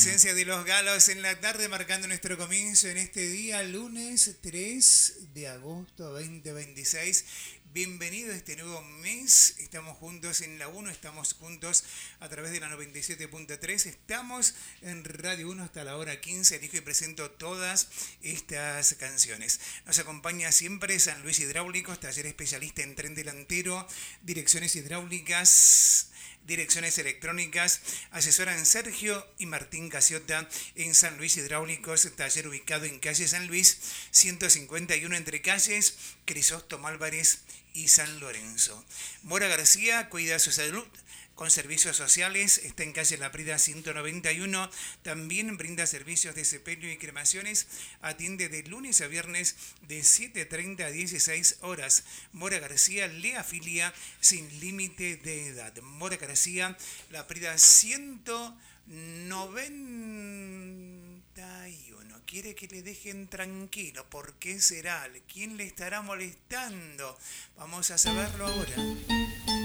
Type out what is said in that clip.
presencia de los galos en la tarde, marcando nuestro comienzo en este día, lunes 3 de agosto 2026. Bienvenido a este nuevo mes. Estamos juntos en la 1, estamos juntos a través de la 97.3. Estamos en Radio 1 hasta la hora 15. Elijo y presento todas estas canciones. Nos acompaña siempre San Luis Hidráulicos, taller especialista en tren delantero, direcciones hidráulicas, direcciones electrónicas. Asesoran Sergio y Martín Casiota en San Luis Hidráulicos, taller ubicado en calle San Luis 151 entre calles Crisóstomo Álvarez y San Lorenzo. Mora García cuida su salud con servicios sociales, está en calle La Prida 191, también brinda servicios de sepelio y cremaciones, atiende de lunes a viernes de 7:30 a 16 horas. Mora García le afilia sin límite de edad. Mora García, La Prida 191. Quiere que le dejen tranquilo. ¿Por qué será? ¿Quién le estará molestando? Vamos a saberlo ahora.